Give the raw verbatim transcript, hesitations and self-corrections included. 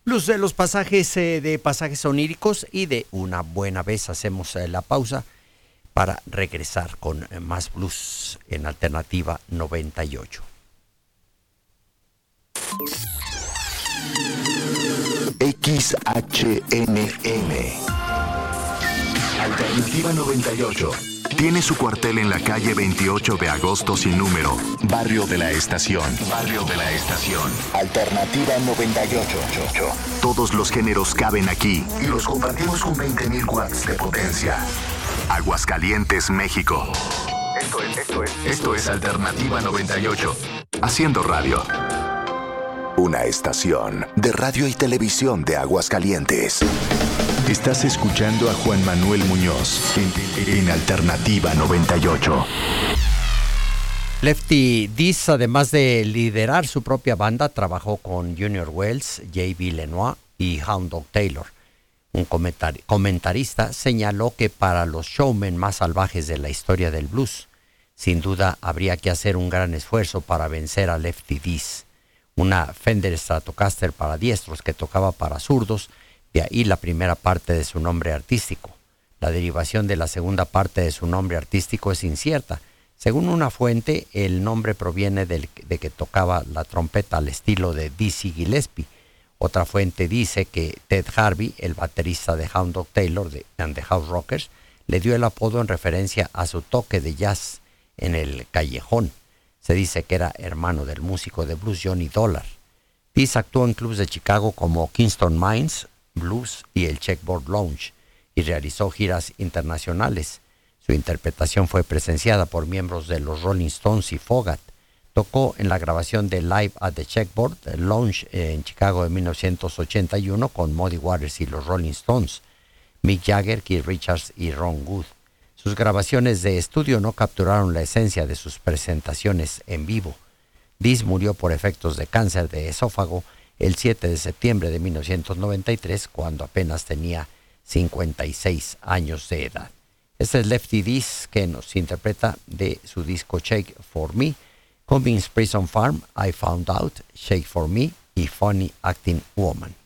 Blues de los pasajes, eh, de pasajes oníricos y de una buena vez hacemos eh, la pausa para regresar con eh, más blues en Alternativa noventa y ocho. X H N M Alternativa noventa y ocho tiene su cuartel en la calle veintiocho de agosto sin número, Barrio de la Estación. Barrio de la Estación. Alternativa noventa y ocho. Todos los géneros caben aquí y los compartimos con veinte mil watts de potencia. Aguascalientes, México. Esto es, esto es, esto es Alternativa noventa y ocho. Haciendo radio. Una estación de radio y televisión de Aguascalientes. Estás escuchando a Juan Manuel Muñoz en, en Alternativa noventa y ocho. Lefty Diz, además de liderar su propia banda, trabajó con Junior Wells, J B. Lenoir y Hound Dog Taylor. Un comentar- comentarista señaló que para los showmen más salvajes de la historia del blues, sin duda habría que hacer un gran esfuerzo para vencer a Lefty Diz, una Fender Stratocaster para diestros que tocaba para zurdos. De ahí la primera parte de su nombre artístico. La derivación de la segunda parte de su nombre artístico es incierta. Según una fuente, el nombre proviene del, de que tocaba la trompeta al estilo de Dizzy Gillespie. Otra fuente dice que Ted Harvey, el baterista de Hound Dog Taylor de, and the House Rockers, le dio el apodo en referencia a su toque de jazz en el callejón. Se dice que era hermano del músico de blues Johnny Dollar. Diz actuó en clubes de Chicago como Kingston Mines Blues y el Checkboard Lounge y realizó giras internacionales. Su interpretación fue presenciada por miembros de los Rolling Stones y Fogat. Tocó en la grabación de Live at the Checkboard Lounge en Chicago de mil novecientos ochenta y uno con Muddy Waters y los Rolling Stones, Mick Jagger, Keith Richards y Ron Wood. Sus grabaciones de estudio no capturaron la esencia de sus presentaciones en vivo. Diz murió por efectos de cáncer de esófago el siete de septiembre de mil novecientos noventa y tres, cuando apenas tenía cincuenta y seis años de edad. Este es Lefty Diz, que nos interpreta de su disco Shake for Me, Cummings Prison Farm, I Found Out, Shake for Me y Funny Acting Woman.